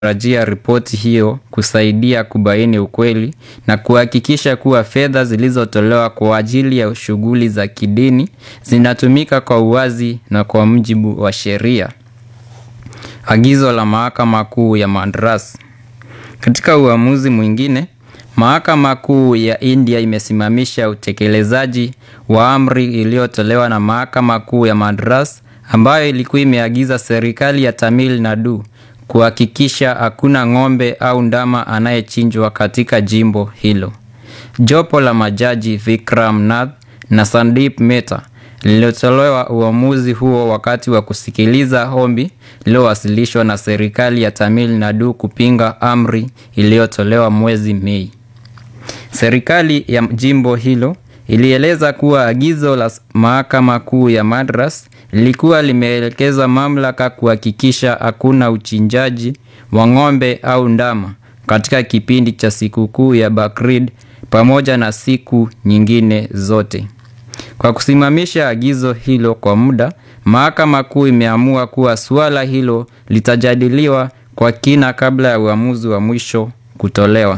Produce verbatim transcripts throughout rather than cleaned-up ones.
Rajia ripoti hiyo kusaidia kubaini ukweli na kuhakikisha kuwa fedha zilizotolewa kwa ajili ya shughuli za kidini zinatumika kwa uwazi na kwa mujibu wa sheria. Agizo la Mahakama Kuu ya Madras. Katika uamuzi mwingine, Mahakama Kuu ya India imesimamisha utekelezaji wa amri iliyotolewa na Mahakama Kuu ya Madras ambayo ilikuwa imeagiza serikali ya Tamil Nadu kuhakikisha hakuna ng'ombe au ndama anayechinjwa katika jimbo hilo. Jopo la majaji Vikram Nath na Sandeep Mehta lililotolewa uamuzi huo wakati wa kusikiliza ombi lililowasilishwa na serikali ya Tamil Nadu kupinga amri iliyotolewa mwezi Mei. Serikali ya jimbo hilo ilieleza kuwa agizo la Mahakama Kuu ya Madras lilikuwa limeelekeza mamlaka kuhakikisha hakuna uchinjaji wa ng'ombe au ndama katika kipindi cha sikukuu ya Bakrid pamoja na siku nyingine zote. Kwa kusimamisha agizo hilo kwa muda, Mahakama Kuu imeamua kuwa suala hilo litajadiliwa kwa kina kabla ya uamuzi wa mwisho kutolewa.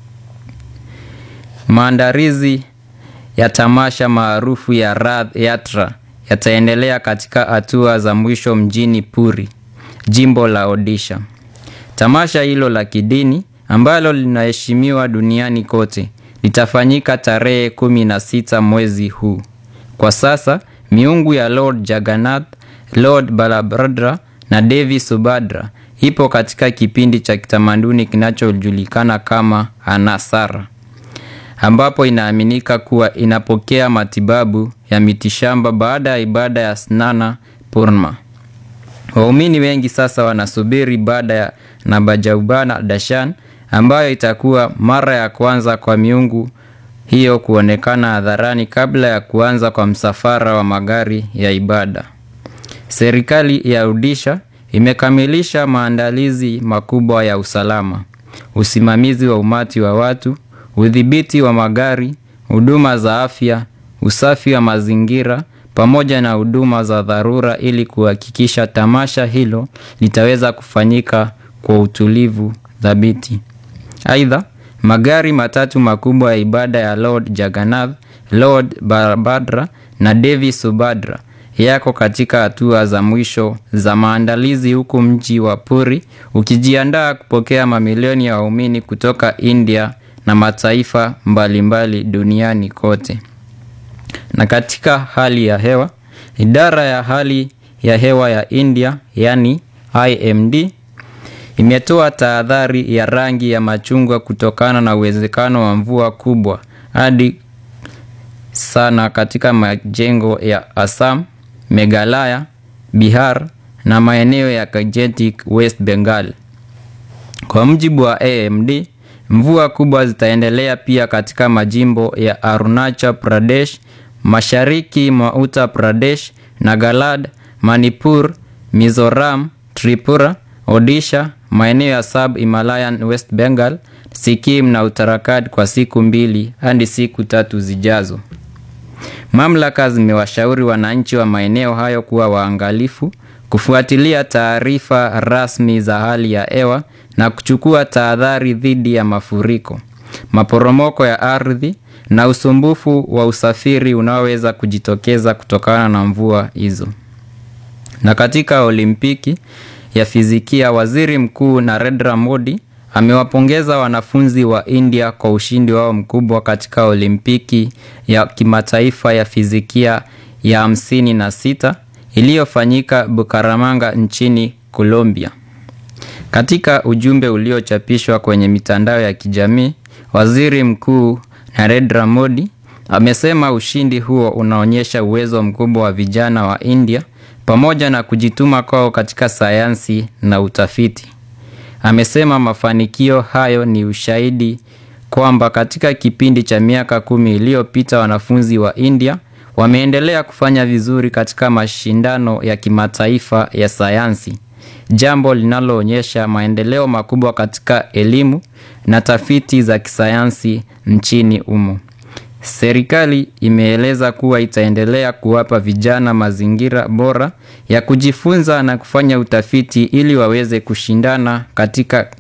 Maandalizi ya tamasha maarufu ya Rath Yatra yataendelea katika hatua za mwisho mjini Puri, jimbo la Odisha. Tamasha hilo la kidini ambalo linaheshimiwa duniani kote litafanyika tarehe kumi na sita mwezi huu. Kwa sasa, miungu ya Lord Jagannath, Lord Balabhadra na Devi Subhadra ipo katika kipindi cha kitamaduni kinachojulikana kama Anasara, ambapo inaaminika kuwa inapokea matibabu ya mitishamba baada ya ibada ya Snana Purnima. Waumini wengi sasa wanasubiri ibada ya Navajaubana Dashan ambayo itakuwa mara ya kwanza kwa miungu hiyo kuonekana hadharani kabla ya kuanza kwa msafara wa magari ya ibada. Serikali ya Odisha imekamilisha maandalizi makubwa ya usalama, usimamizi wa umati wa watu, udhibiti wa magari, huduma za afya, usafi wa mazingira pamoja na huduma za dharura ili kuhakikisha tamasha hilo litaweza kufanyika kwa utulivu thabiti. Aidha, magari matatu makubwa ya ibada ya Lord Jagannath, Lord Balabhadra na Devi Subhadra yako katika hatua za mwisho za maandalizi, huku mji wa Puri ukijiandaa kupokea mamilioni ya waumini kutoka India na mataifa mbalimbali duniani kote. Na katika hali ya hewa, idara ya hali ya hewa ya India, yani I M D, imetoa tahadhari ya rangi ya machungwa kutokana na uwezekano wa mvua kubwa hadi sana katika majengo ya Assam, Meghalaya, Bihar na maeneo ya Gangetic West Bengal. Kwa mujibu wa A M D, mvua kubwa zitaendelea pia katika majimbo ya Arunachal Pradesh, mashariki mwa Uttar Pradesh, Nagaland, Manipur, Mizoram, Tripura, Odisha, maeneo ya Sub-Himalayan West Bengal, Sikkim na Uttarakhand kwa siku mbili hadi siku tatu zijazo. Mamlaka zimewashauri wananchi wa maeneo hayo kuwa waangalifu, kufuatilia taarifa rasmi za hali ya hewa na kuchukua tahadhari dhidi ya mafuriko, maporomoko ya ardhi na usumbufu wa usafiri unaoweza kujitokeza kutokana na mvua hizo. Na katika Olimpiki ya fizikia, Waziri Mkuu Narendra Modi amewapongeza wanafunzi wa India kwa ushindi wao mkubwa katika Olimpiki ya kimataifa ya fizikia ya hamsini na sita iliyofanyika Bucaramanga nchini Colombia. Katika ujumbe uliochapishwa kwenye mitandao ya kijamii, Waziri Mkuu Narendra Modi amesema ushindi huo unaonyesha uwezo mkubwa wa vijana wa India pamoja na kujituma kwao katika sayansi na utafiti. Amesema mafanikio hayo ni ushahidi kwamba katika kipindi cha miaka kumi iliyopita wanafunzi wa India wameendelea kufanya vizuri katika mashindano ya kimataifa ya sayansi, jambo linaloonyesha maendeleo makubwa katika elimu na tafiti za kisayansi nchini humo. Serikali imeeleza kuwa itaendelea kuwapa vijana mazingira bora ya kujifunza na kufanya utafiti ili waweze kushindana katika